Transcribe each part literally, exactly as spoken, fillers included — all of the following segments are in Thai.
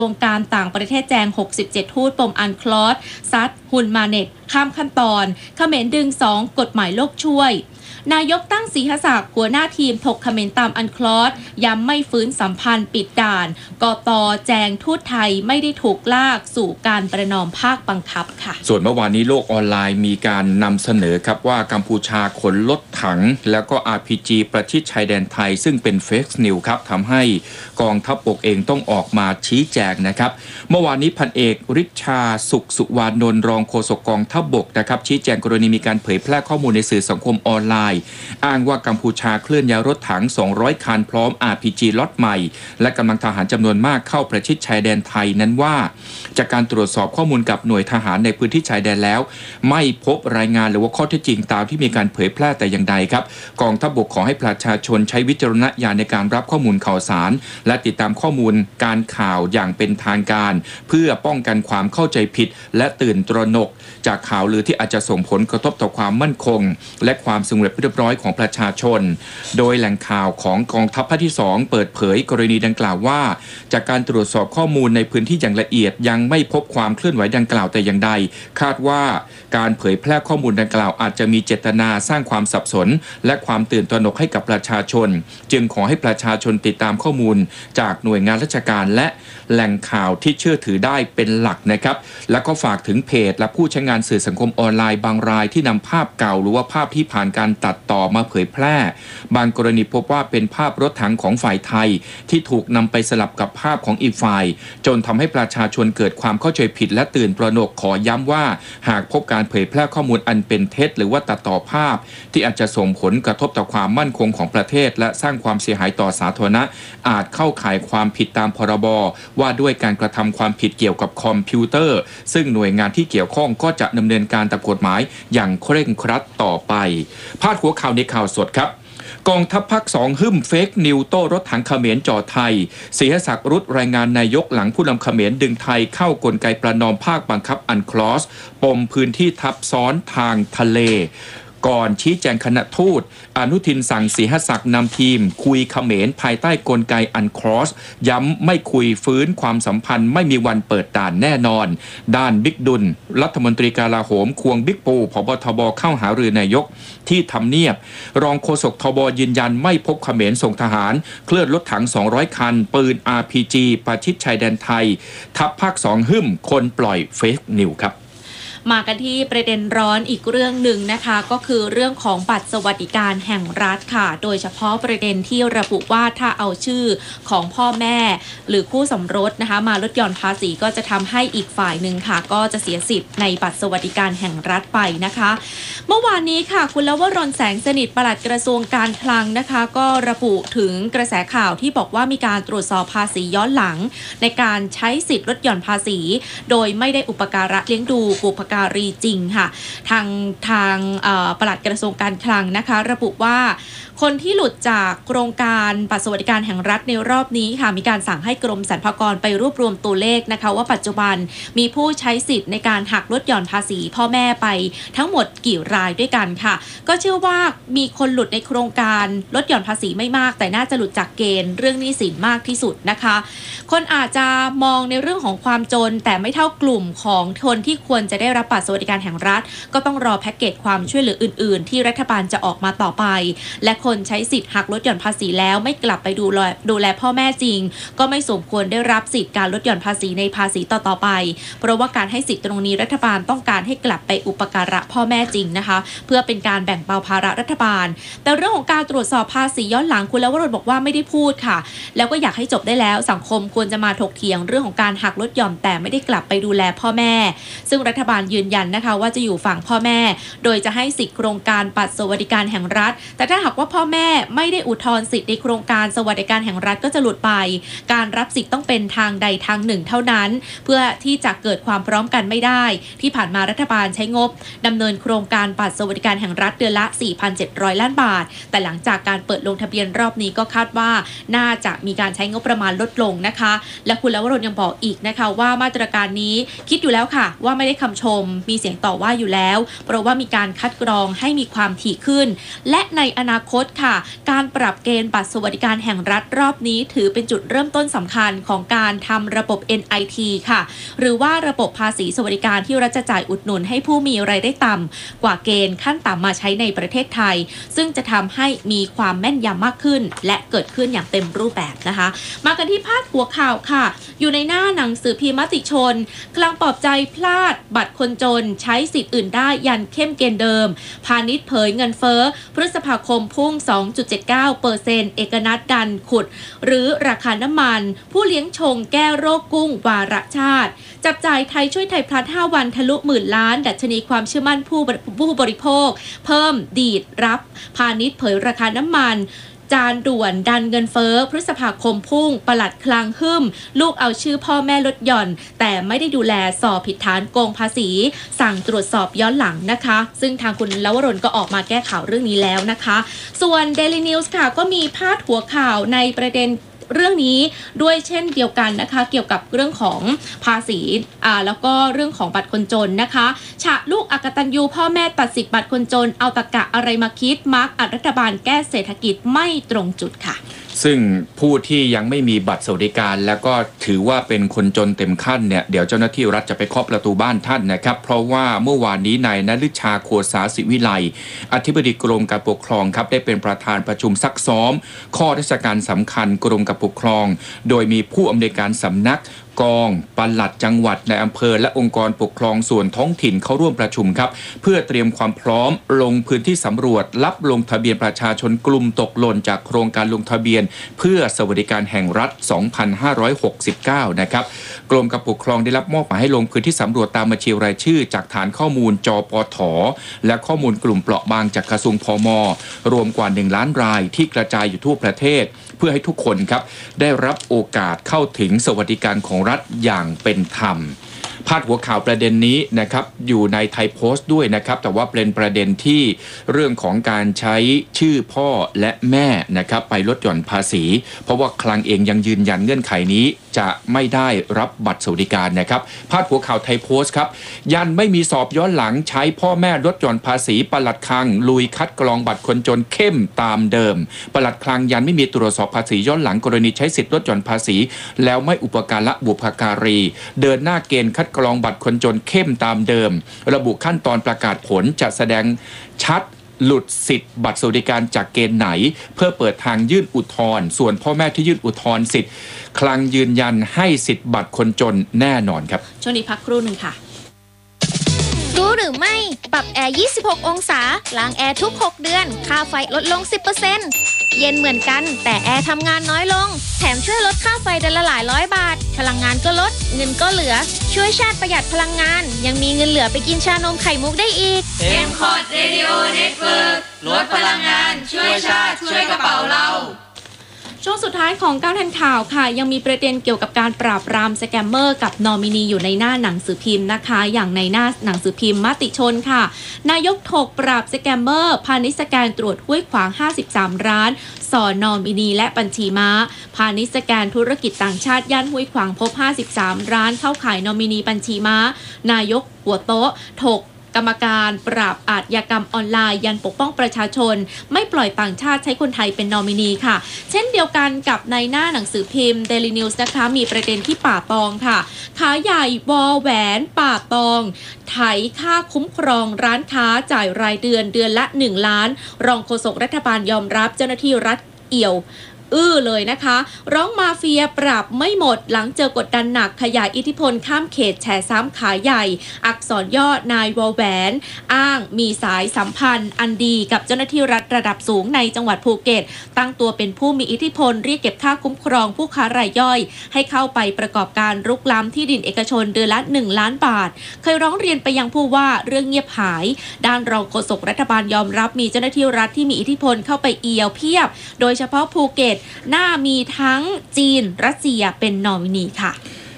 วงการต่างประเทศแจงหกสิบเจ็ดทูตปมอันคลอสซัดฮุนมาเน็ตข้ามขั้นตอนเขมรดึงสองกฎหมายโลกช่วยนายกตั้งศรีหศักดิ์หัวหน้าทีมถกเขมรตามอันคลอสย้ำไม่ฟื้นสัมพันธ์ปิดด่านกต.แจงทูตไทยไม่ได้ถูกลากสู่การประนอมภาคบังคับค่ะส่วนเมื่อวานนี้โลกออนไลน์มีการนำเสนอครับว่ากัมพูชาขนรถถังแล้วก็ อาร์ พี จี ประชิดชายแดนไทยซึ่งเป็นเฟกซ์นิวครับทำให้กองทัพบกเองต้องออกมาชี้แจงนะครับเมื่อวานนี้พันเอกฤทชาสุขสุวานนท์รองโฆษกกองทัพบกนะครับชี้แจงกรณีมีการเผยแพร่ข้อมูลในสื่อสังคมออนไลน์อ้างว่ากัมพูชาเคลื่อนย้ายรถถังสองร้อยคันพร้อม อาร์ พี จี ล็อตใหม่และกำลังทหารจำนวนมากเข้าประชิดชายแดนไทยนั้นว่าจากการตรวจสอบข้อมูลกับหน่วยทหารในพื้นที่ชายแดนแล้วไม่พบรายงานหรือว่าข้อเท็จจริงตามที่มีการเผยแพร่แต่อย่างใดครับกองทัพบกขอให้ประชาชนใช้วิจารณญาณในการรับข้อมูลข่าวสารและติดตามข้อมูลการข่าวอย่างเป็นทางการเพื่อป้องกันความเข้าใจผิดและตื่นตระหนกจากข่าวลือที่อาจจะส่งผลกระทบต่อความมั่นคงและความสงบเรียบร้อยของประชาชนโดยแหล่งข่าวของกองทัพภาคที่สองเปิดเผยกรณีดังกล่าวว่าจากการตรวจสอบข้อมูลในพื้นที่อย่างละเอียดยังไม่พบความเคลื่อนไหวดังกล่าวแต่อย่างใดคาดว่าการเผยแพร่ข้อมูลดังกล่าวอาจจะมีเจตนาสร้างความสับสนและความตื่นตระหนกให้กับประชาชนจึงขอให้ประชาชนติดตามข้อมูลจากหน่วยงานราชการและแหล่งข่าวที่เชื่อถือได้เป็นหลักนะครับและก็ฝากถึงเพจและผู้ใช้งานสื่อสังคมออนไลน์บางรายที่นำภาพเก่าหรือว่าภาพที่ผ่านการตัดต่อมาเผยแพร่บางกรณีพบว่าเป็นภาพรถถังของฝ่ายไทยที่ถูกนำไปสลับกับภาพของอีกฝ่ายจนทำให้ประชาชนเกิดความเข้าใจผิดและตื่นตระหนกขอย้ำว่าหากพบการเผยแพร่ข้อมูลอันเป็นเท็จหรือว่าตัดต่อภาพที่อาจจะส่งผลกระทบต่อความมั่นคงของประเทศและสร้างความเสียหายต่อสาธารณะอาจเข้าข่ายความผิดตามพรบว่าด้วยการกระทำความผิดเกี่ยวกับคอมพิวเตอร์ซึ่งหน่วยงานที่เกี่ยวข้องก็จะดำเนินการตามกฎหมายอย่างเคร่งครัดต่อไปพาดหัวข่าวในข่าวสดครับกองทัพภาคสองหึ่มเฟกนิวโต้รถถังเขมรจ่อไทยศรีหศักดิ์รุดรายงานนายกหลังผู้นำเขมรดึงไทยเข้ากลไกประนอมภาคบังคับอันคลอสปมพื้นที่ทับซ้อนทางทะเลก่อนชี้แจงคณะทูตอนุทินสั่งศรีหศักดิ์นำทีมคุยเขมรภายใต้กลไกอันคลอสย้ำไม่คุยฟื้นความสัมพันธ์ไม่มีวันเปิดด่านแน่นอนด้านบิ๊กดุลรัฐมนตรีกลาโหมควงบิ๊กปูผบทบเข้าหารือนายกที่ทำเนียบรองโฆษกทบยืนยันไม่พบเขมรส่งทหารเคลื่อนรถถังสองร้อยคันปืน อาร์ พี จี ประชิดชายแดนไทยทัพภาคสองหึ่มคนปล่อยเฟกนิวครับมากันที่ประเด็นร้อนอีกเรื่องหนึ่งนะคะก็คือเรื่องของบัตรสวัสดิการแห่งรัฐค่ะโดยเฉพาะประเด็นที่ระบุว่าถ้าเอาชื่อของพ่อแม่หรือคู่สมรสนะคะมาลดหย่อนภาษีก็จะทำให้อีกฝ่ายหนึ่งค่ะก็จะเสียสิทธิ์ในบัตรสวัสดิการแห่งรัฐไปนะคะเมื่อวานนี้ค่ะคุณลวรรณแสงสนิทปลัดกระทรวงการคลังนะคะก็ระบุถึงกระแสข่าวที่บอกว่ามีการตรวจสอบภาษีย้อนหลังในการใช้สิทธิ์ลดหย่อนภาษีโดยไม่ได้อุปการะเลี้ยงดูบุพการีจริงค่ะทางทางปลัดกระทรวงการคลังนะคะระบุว่าคนที่หลุดจากโครงการบัตรสวัสดิการแห่งรัฐในรอบนี้ค่ะมีการสั่งให้กรมสรรพากรไปรวบรวมตัวเลขนะคะว่าปัจจุบันมีผู้ใช้สิทธิ์ในการหักลดหย่อนภาษีพ่อแม่ไปทั้งหมดกี่รายด้วยกันค่ะก็เชื่อว่ามีคนหลุดในโครงการลดหย่อนภาษีไม่มากแต่น่าจะหลุดจากเกณฑ์เรื่องหนี้สินมากที่สุดนะคะคนอาจจะมองในเรื่องของความจนแต่ไม่เท่ากลุ่มของคนที่ควรจะได้รับบัตรสวัสดิการแห่งรัฐก็ต้องรอแพ็กเกจความช่วยเหลืออื่นๆที่รัฐบาลจะออกมาต่อไปและคนใช้สิทธิ์หักลดหย่อนภาษีแล้วไม่กลับไปดูแลดูแลพ่อแม่จริงก็ไม่สมควรได้รับสิทธิ์การลดหย่อนภาษีในภาษีต่อๆไปเพราะว่าการให้สิทธิ์ตรงนี้รัฐบาลต้องการให้กลับไปอุปการะพ่อแม่จริงนะคะเพื่อเป็นการแบ่งเบาภาระรัฐบาลแต่เรื่องของการตรวจสอบภาษีย้อนหลังคุณลวรรณบอกว่าไม่ได้พูดค่ะแล้วก็อยากให้จบได้แล้วสังคมควรจะมาถกเถียงเรื่องของการหักลดหย่อนแต่ไม่ได้กลับไปดูแลพ่อแม่ซึ่งรัฐบาลยืนยันนะคะว่าจะอยู่ฝั่งพ่อแม่โดยจะให้สิทธิโครงการบัตรสวัสดิการแห่งรัฐแต่ถ้าหากว่าพ่อแม่ไม่ได้อุทธรณ์สิทธิในโครงการสวัสดิการแห่งรัฐก็จะหลุดไปการรับสิทธิ์ต้องเป็นทางใดทางหนึ่งเท่านั้นเพื่อที่จะเกิดความพร้อมกันไม่ได้ที่ผ่านมารัฐบาลใช้งบดำเนินโครงการบัตรสวัสดิการแห่งรัฐเดือนละ สี่พันเจ็ดร้อย ล้านบาทแต่หลังจากการเปิดลงทะเบียนรอบนี้ก็คาดว่าน่าจะมีการใช้งบประมาณลดลงนะคะและคุณลวรรณยังบอกอีกนะคะว่ามาตรการนี้คิดอยู่แล้วค่ะว่าไม่ได้คำชมมมีเสียงต่อว่าอยู่แล้วเพราะว่ามีการคัดกรองให้มีความถี่ขึ้นและในอนาคตค่ะการปรับเกณฑ์บัตรสวัสดิการแห่งรัฐรอบนี้ถือเป็นจุดเริ่มต้นสำคัญของการทำระบบ เอ็น ไอ ที ค่ะหรือว่าระบบภาษีสวัสดิการที่รัฐจะจ่ายอุดหนุนให้ผู้มีรายได้ต่ำกว่าเกณฑ์ขั้นต่ำมาใช้ในประเทศไทยซึ่งจะทำให้มีความแม่นยำมากขึ้นและเกิดขึ้นอย่างเต็มรูปแบบนะคะมากันที่พาดหัวข่าวค่ะอยู่ในหน้าหนังสือพิมพ์มติชนกลางปลอบใจพลาดบัตรคนจนใช้สิทธิ์อื่นได้ยันเข้มเกณฑ์เดิมพาณิชย์เผยเงินเฟ้อพฤษภาคมพุ่ง สองจุดเจ็ดเก้าเปอร์เซ็นต์ เอกนัทดันขุดหรือราคาน้ำมันผู้เลี้ยงชงแก้โรคกุ้งวาระชาติจับจ่ายไทยช่วยไทยพลัสห้าวันทะลุหมื่นล้านดัชนีความเชื่อมั่นผู้ผู้บริโภคเพิ่มดีดรับพาณิชย์เผยราคาน้ำมันจานด่วนดันเงินเฟ้อพฤษภาคมพุ่งปลัดคลังหึ่มลูกเอาชื่อพ่อแม่ลดหย่อนแต่ไม่ได้ดูแลสอบผิดฐานโกงภาษีสั่งตรวจสอบย้อนหลังนะคะซึ่งทางคุณลวรนก็ออกมาแก้ข่าวเรื่องนี้แล้วนะคะส่วน Daily News ค่ะก็มีพาดหัวข่าวในประเด็นเรื่องนี้ด้วยเช่นเดียวกันนะคะเกี่ยวกับเรื่องของภาษีอ่าแล้วก็เรื่องของบัตรคนจนนะคะฉะลูกอกตัญญูพ่อแม่ตัดสิทธิ์บัตรคนจนเอาตะกะอะไรมาคิดมาร์กอัดรัฐบาลแก้เศรษฐกิจไม่ตรงจุดค่ะซึ่งผู้ที่ยังไม่มีบัตรสวัสดิการแล้วก็ถือว่าเป็นคนจนเต็มขั้นเนี่ยเดี๋ยวเจ้าหน้าที่รัฐจะไปเคาะประตูบ้านท่านนะครับเพราะว่าเมื่อวานนี้นายณฤชาโคสาสิวิไลอธิบดีกรมการปกครองครับได้เป็นประธานประชุมซักซ้อมข้อราชการสำคัญกรมการปกครองโดยมีผู้อำนวยการสำนักกองปลัดจังหวัดในอำเภอและองค์กรปกครองส่วนท้องถิ่นเข้าร่วมประชุมครับเพื่อเตรียมความพร้อมลงพื้นที่สำรวจรับลงทะเบียนประชาชนกลุ่มตกหล่นจากโครงการลงทะเบียนเพื่อสวัสดิการแห่งรัฐ สองพันห้าร้อยหกสิบเก้า นะครับกรมการปกครองได้รับมอบหมายให้ลงพื้นที่สำรวจตามบัญชีรายชื่อจากฐานข้อมูลจปท.และข้อมูลกลุ่มเปราะบางจากกระทรวงพม.รวมกว่าหนึ่งล้านรายที่กระจายอยู่ทั่วประเทศเพื่อให้ทุกคนครับได้รับโอกาสเข้าถึงสวัสดิการของรัฐอย่างเป็นธรรมพาดหัวข่าวประเด็นนี้นะครับอยู่ในไทยโพสต์ด้วยนะครับแต่ว่าเป็นประเด็นที่เรื่องของการใช้ชื่อพ่อและแม่นะครับไปลดหย่อนภาษีเพราะว่าคลังเองยังยืนยันเงื่อนไขนี้จะไม่ได้รับบัตรสวัสดิการนะครับพาดหัวข่าวไทยโพสต์ครับยันไม่มีสอบย้อนหลังใช้พ่อแม่ลดหย่อนภาษีปลัดคลังลุยคัดกรองบัตรคนจนเข้มตามเดิมปลัดคลังยันไม่มีตรวจสอบภาษีย้อนหลังกรณีใช้สิทธิ์ลดหย่อนภาษีแล้วไม่อุปการะบุพการีเดินหน้าเกณฑ์คัดกรองบัตรคนจนเข้มตามเดิมระบุขั้นตอนประกาศผลจะแสดงชัดหลุดสิทธิ์บัตรสวัสดิการจากเกณฑ์ไหนเพื่อเปิดทางยื่นอุทธรณ์ส่วนพ่อแม่ที่ยื่นอุทธรณ์สิทธิ์คลังยืนยันให้สิทธิ์บัตรคนจนแน่นอนครับช่วงนี้พักครู่หนึ่งค่ะรู้หรือไม่ปรับแอร์ยี่สิบหกองศาล้างแอร์ทุกหกเดือนค่าไฟลดลง สิบเปอร์เซ็นต์ เย็นเหมือนกันแต่แอร์ทำงานน้อยลงแถมช่วยลดค่าไฟเดือนละหลายร้อยบาทพลังงานก็ลดเงินก็เหลือช่วยชาติประหยัดพลังงานยังมีเงินเหลือไปกินชานมไข่มุกได้อีกเอ็ม คอ ดี Radio Network ลดพลังงานช่วยชาติช่วยกระเป๋าเราช่วงสุดท้ายของก้าวทันข่าวค่ะยังมีประเด็นเกี่ยวกับการปราบปรามสแกมเมอร์กับนอมินีอยู่ในหน้าหนังสือพิมพ์นะคะอย่างในหน้าหนังสือพิมพ์มติชนค่ะนายกถกปราบสแกมเมอร์พาณิชย์สแกนตรวจห้วยขวางห้าสิบสามร้านสอนนอมินีและบัญชีม้าพาณิชย์สแกนธุรกิจต่างชาติย่านห้วยขวางพบห้าสิบสามร้านเข้าขายนอมินีบัญชีม้านายกหัวโต๊ะถกกรรมการปราบอาชญากรรมออนไลน์ยันปกป้องประชาชนไม่ปล่อยต่างชาติใช้คนไทยเป็นนอมินีค่ะเช่นเดียวกันกับในหน้าหนังสือพิมพ์ Daily News นะคะมีประเด็นที่ป่าตองค่ะขาใหญ่วอแหวนป่าตองไถค่าคุ้มครองร้านค้าจ่ายรายเดือนเดือนละหนึ่งล้านรองโฆษกรัฐบาลยอมรับเจ้าหน้าที่รัฐเอี่ยวอื้อเลยนะคะร้องมาเฟียปรับไม่หมดหลังเจอกดดันหนักขยายอิทธิพลข้ามเขตแฉซ้ำขาใหญ่อักษรย่อนายวอแหวนอ้างมีสายสัมพันธ์อันดีกับเจ้าหน้าที่รัฐระดับสูงในจังหวัดภูเก็ตตั้งตัวเป็นผู้มีอิทธิพลเรียกเก็บค่าคุ้มครองผู้ค้ารายย่อยให้เข้าไปประกอบการรุกล้ำที่ดินเอกชนเดือนละหนึ่งล้านบาทเคยร้องเรียนไปยังผู้ว่าเรื่องเงียบหายด้านรองโฆษกรัฐบาลยอมรับมีเจ้าหน้าที่รัฐที่มีอิทธิพลเข้าไปเอี่ยวเพียบโดยเฉพาะภูเก็ตน่ามีทั้งจีนรัสเซียเป็นนอมินีค่ะ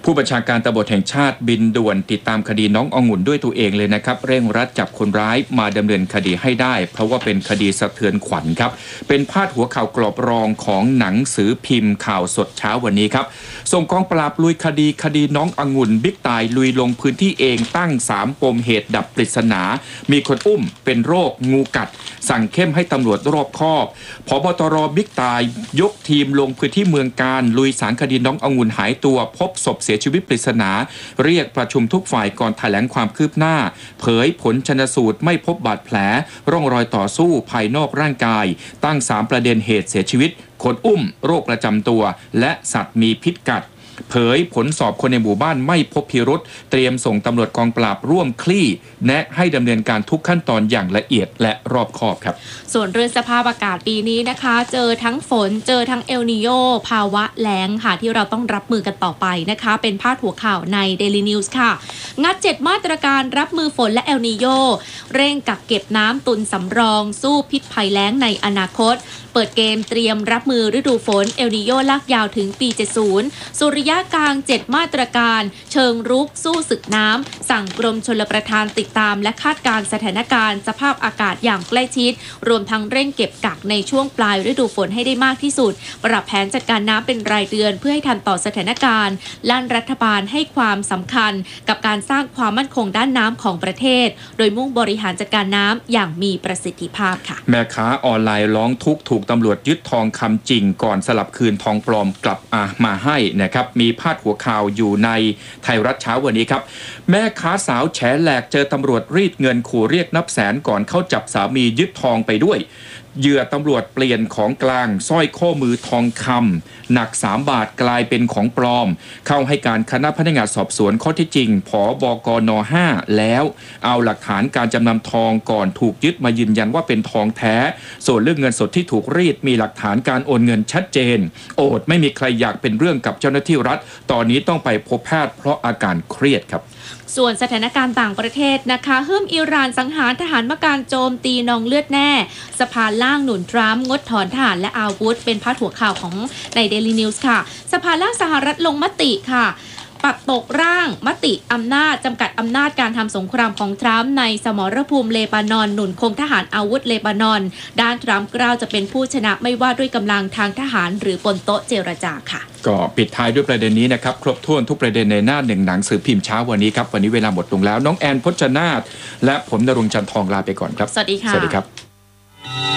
ผู้บัญชาการตำรวจแห่งชาติบินด่วนติดตามคดีน้ององุ่นด้วยตัวเองเลยนะครับเร่งรัดจับคนร้ายมาดำเนินคดีให้ได้เพราะว่าเป็นคดีสะเทือนขวัญครับเป็นพาดหัวข่าวกรอบรองของหนังสือพิมพ์ข่าวสดเช้าวันนี้ครับส่งกองปราบลุยคดีคดีน้ององุ่นบิ๊กตายลุยลงพื้นที่เองตั้งสามปมเหตุดับปริศนามีคนอุ้มเป็นโรคงูกัดสั่งเข้มให้ตำรวจรอบคอบผบตรบิ๊กตายยกทีมลงพื้นที่เมืองการลุยสารคดีน้ององุ่นหายตัวพบศพเสียชีวิตปริศนาเรียกประชุมทุกฝ่ายก่อนแถลงความคืบหน้าเผยผลชันสูตรไม่พบบาดแผลร่องรอยต่อสู้ภายนอกร่างกายตั้งสามประเด็นเหตุเสียชีวิตคนอุ้มโรคประจำตัวและสัตว์มีพิษกัดเผยผลสอบคนในหมู่บ้านไม่พบพิรุธเตรียมส่งตำรวจกองปราบร่วมคลี่แนะให้ดำเนินการทุกขั้นตอนอย่างละเอียดและรอบคอบครับส่วนเรื่องสภาพอากาศปีนี้นะคะเจอทั้งฝนเจอทั้งเอลนีโยภาวะแล้งค่ะที่เราต้องรับมือกันต่อไปนะคะเป็นพาดหัวข่าวใน Daily News ค่ะงัดเจ็ดมาตรการรับมือฝนและเอลนีโยเร่งกักเก็บน้ำตุนสำรองสู้พิษภัยแล้งในอนาคตเปิดเกมเตรียมรับมือฤดูฝนเอลนีโยลากยาวถึงปีเจ็ดสิบสุริยะกลางเจ็ดมาตรการเชิงรุกสู้ศึกน้ำสั่งกรมชลประทานติดตามและคาดการณ์สถานการณ์สภาพอากาศอย่างใกล้ชิดรวมทั้งเร่งเก็บกักในช่วงปลายฤดูฝนให้ได้มากที่สุดปรับแผนจัดการน้ำเป็นรายเดือนเพื่อให้ทันต่อสถานการณ์ล้านรัฐบาลให้ความสำคัญกับการสร้างความมั่นคงด้านน้ำของประเทศโดยมุ่งบริหารจัดการน้ำอย่างมีประสิทธิภาพค่ะแม่ค้าออนไลน์ร้องทุกข์ถูกตำรวจยึดทองคำจริงก่อนสลับคืนทองปลอมกลับมาให้นะครับมีพาดหัวข่าวอยู่ในไทยรัฐเช้าวันนี้ครับแม่ค้าสาวแฉแหลกเจอตำรวจรีดเงินขู่เรียกนับแสนก่อนเข้าจับสามียึดทองไปด้วยเหยื่อตำรวจเปลี่ยนของกลางสร้อยข้อมือทองคำหนักสามบาทกลายเป็นของปลอมเข้าให้การคณะพนักงานสอบสวนข้อเท็จจริงผบกนห้าแล้วเอาหลักฐานการจำนำทองก่อนถูกยึดมายืนยันว่าเป็นทองแท้ส่วนเรื่องเงินสดที่ถูกรีดมีหลักฐานการโอนเงินชัดเจนโอดไม่มีใครอยากเป็นเรื่องกับเจ้าหน้าที่รัฐตอนนี้ต้องไปพบแพทย์เพราะอาการเครียดครับส่วนสถานการณ์ต่างประเทศนะคะฮึ่มอิหร่านสังหารทหารมะการโจมตีนองเลือดแน่สภาล่างหนุนทรัมป์งดถอนทหารและอาวุธเป็นพาดหัวข่าวของใน Daily News ค่ะสภาล่างสหรัฐลงมติค่ะปัดตกร่างมติอำนาจจำกัดอำนาจการทำสงครามของทรัมป์ในสมรภูมิเลบานอนหนุนคงทหารอาวุธเลบานอนด้านทรัมป์กล่าวจะเป็นผู้ชนะไม่ว่าด้วยกำลังทางทหารหรือบนโต๊ะเจรจาค่ะก็ปิดท้ายด้วยประเด็นนี้นะครับครบถ้วนทุกประเด็นในหน้าหนึ่งหนังสือพิมพ์เช้าวันนี้ครับวันนี้เวลาหมดลงแล้วน้องแอนพจนาถและผมณรงค์จันทร์ทองลาไปก่อนครับสวัสดีค่ะสวัสดีครับ